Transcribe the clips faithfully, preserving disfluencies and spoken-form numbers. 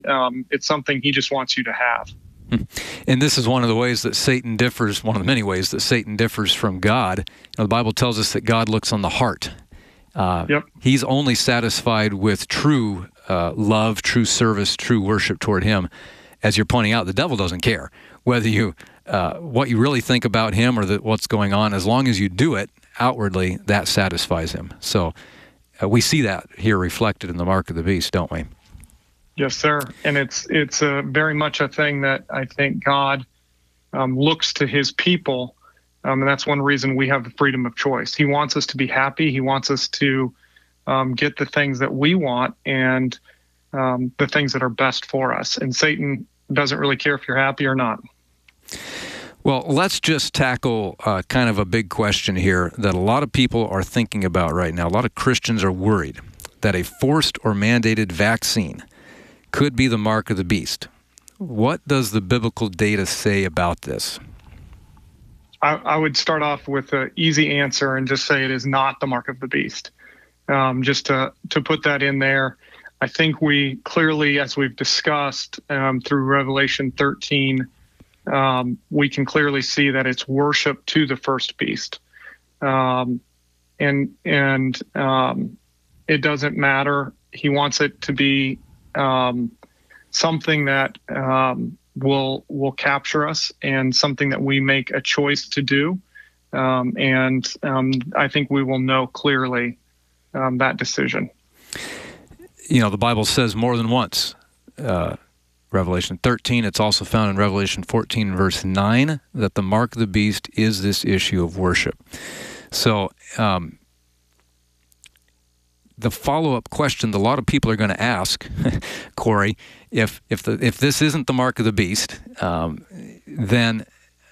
Um, it's something he just wants you to have. And this is one of the ways that Satan differs, one of the many ways that Satan differs from God. You know, the Bible tells us that God looks on the heart. Uh, yep. He's only satisfied with true uh, love, true service, true worship toward him. As you're pointing out, the devil doesn't care whether you, uh, what you really think about him or the, what's going on. As long as you do it outwardly, that satisfies him. So uh, we see that here reflected in the mark of the beast, don't we? Yes, sir. And it's it's uh, very much a thing that I think God um, looks to his people. Um, and that's one reason we have the freedom of choice. He wants us to be happy. He wants us to um, get the things that we want and um, the things that are best for us. And Satan doesn't really care if you're happy or not. Well, let's just tackle uh, kind of a big question here that a lot of people are thinking about right now. A lot of Christians are worried that a forced or mandated vaccine could be the mark of the beast. What does the biblical data say about this? I, I would start off with an easy answer and just say it is not the mark of the beast. Um, just to, to put that in there, I think we clearly, as we've discussed um, through Revelation thirteen, um, we can clearly see that it's worship to the first beast. Um, and and um, it doesn't matter. He wants it to be um, something that um, will will capture us and something that we make a choice to do. Um, and um, I think we will know clearly um, that decision. You know, the Bible says more than once, uh, Revelation thirteen, it's also found in Revelation fourteen, verse nine, that the mark of the beast is this issue of worship. So um, the follow-up question that a lot of people are going to ask, Corey, if if the if this isn't the mark of the beast, um, then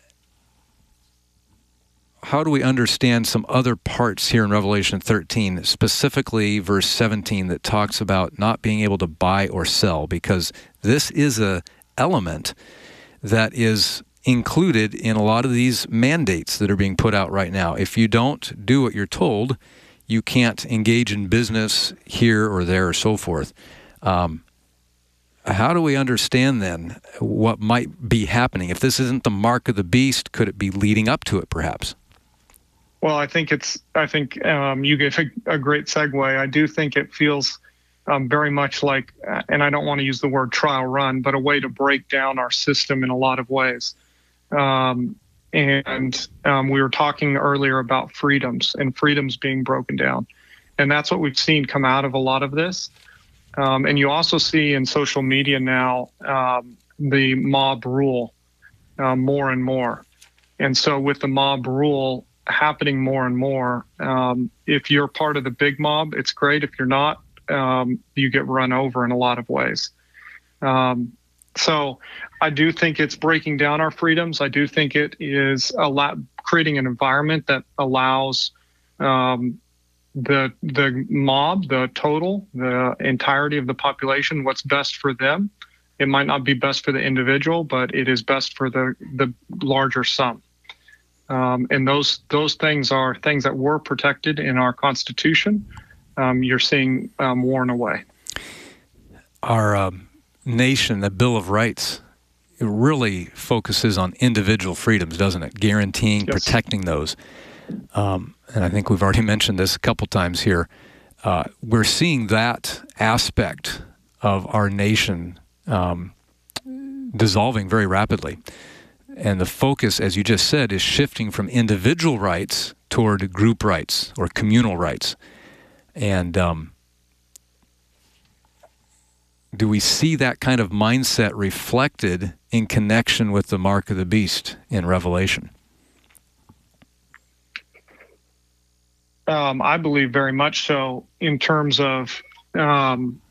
how do we understand some other parts here in Revelation thirteen, specifically verse seventeen, that talks about not being able to buy or sell? Because this is a element that is included in a lot of these mandates that are being put out right now. If you don't do what you're told, you can't engage in business here or there or so forth. Um, how do we understand then what might be happening? If this isn't the mark of the beast, could it be leading up to it perhaps? Well, I think it's. I think um, you gave a, a great segue. I do think it feels um, very much like, and I don't want to use the word trial run, but a way to break down our system in a lot of ways. Um, and um, we were talking earlier about freedoms and freedoms being broken down, and that's what we've seen come out of a lot of this. Um, and you also see in social media now um, the mob rule uh, more and more. And so with the mob rule happening more and more, um, if you're part of the big mob, it's great. If you're not, um, you get run over in a lot of ways. Um, so I do think it's breaking down our freedoms. I do think it is a lot, creating an environment that allows um, the the mob, the total, the entirety of the population, what's best for them. It might not be best for the individual, but it is best for the, the larger sum. Um, and those those things are things that were protected in our Constitution. Um, you're seeing um, worn away. Our um, nation, the Bill of Rights, it really focuses on individual freedoms, doesn't it? Guaranteeing, yes. protecting those. Um, and I think we've already mentioned this a couple times here. Uh, we're seeing that aspect of our nation um, dissolving very rapidly. And the focus, as you just said, is shifting from individual rights toward group rights or communal rights. And um, do we see that kind of mindset reflected in connection with the mark of the beast in Revelation? Um, I believe very much so, in terms of um,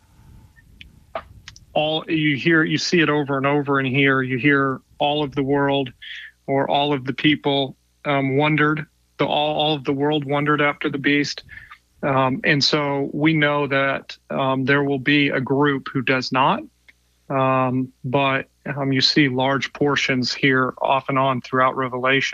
all you hear, you see it over and over in here. You hear all of the world, or all of the people um, wondered, the all, all of the world wondered after the beast. Um, and so we know that um, there will be a group who does not, um, but um, you see large portions here off and on throughout Revelation.